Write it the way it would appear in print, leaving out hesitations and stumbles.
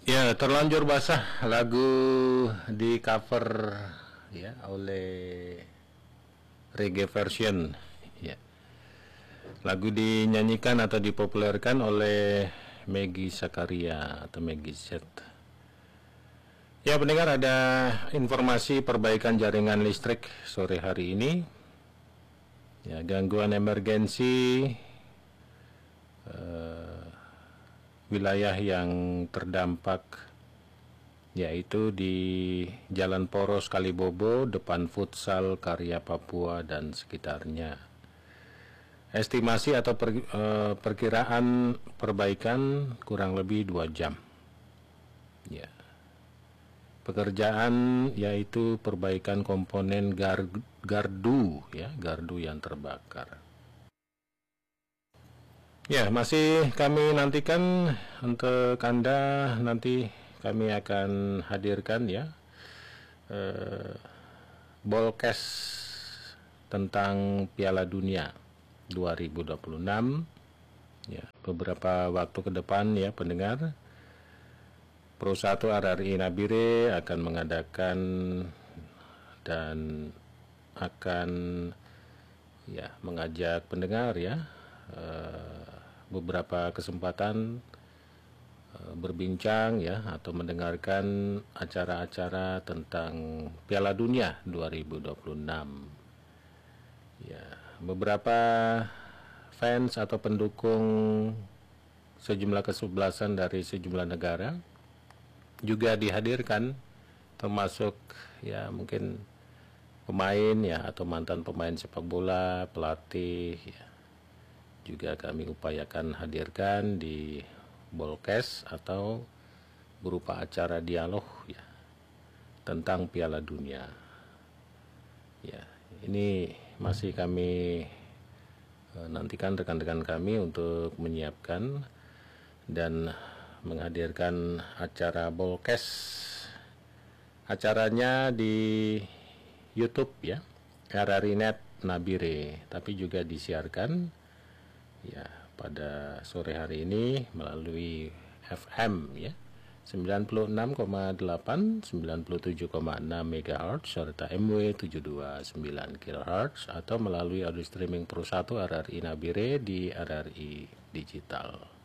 Ya, terlanjur basah lagu di cover ya oleh reggae version. Ya. Lagu dinyanyikan atau dipopulerkan oleh Maggie Zakaria atau Maggie Z. Ya, pendengar, ada informasi perbaikan jaringan listrik sore hari ini. Ya, gangguan emergensi wilayah yang terdampak yaitu di Jalan Poros Kalibobo, depan Futsal Karya Papua dan sekitarnya. Estimasi atau perkiraan perbaikan kurang lebih 2 jam. Ya. Pekerjaan yaitu perbaikan komponen gardu yang terbakar. Ya, masih kami nantikan untuk Anda, nanti kami akan hadirkan ya Bolkes tentang Piala Dunia 2026 ya, beberapa waktu ke depan ya pendengar. Pro 1 RRI Nabire akan mengadakan dan akan ya mengajak pendengar ya beberapa kesempatan berbincang ya atau mendengarkan acara-acara tentang Piala Dunia 2026. Ya, beberapa fans atau pendukung sejumlah kesebelasan dari sejumlah negara juga dihadirkan, termasuk ya mungkin pemain ya atau mantan pemain sepak bola, pelatih ya. Juga kami upayakan hadirkan di Bolkes atau berupa acara dialog ya tentang Piala Dunia. Ya, ini masih kami nantikan rekan-rekan kami untuk menyiapkan dan menghadirkan acara Bolkes. Acaranya di YouTube ya, RRI.net Nabire, tapi juga disiarkan ya pada sore hari ini melalui FM ya 96,8, 97,6 MHz serta MW 729 kHz atau melalui audio streaming Pro 1 RRI Nabire di RRI Digital.